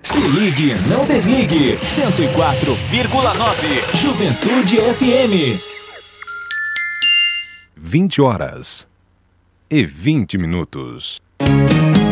Se ligue, não desligue. 104,9 Juventude FM. 20h20.